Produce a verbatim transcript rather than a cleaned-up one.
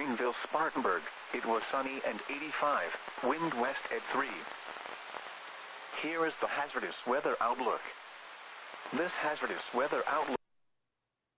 Steubenville Spartanburg, it was sunny and eighty-five, wind west at three. Here is the hazardous weather outlook. This hazardous weather outlook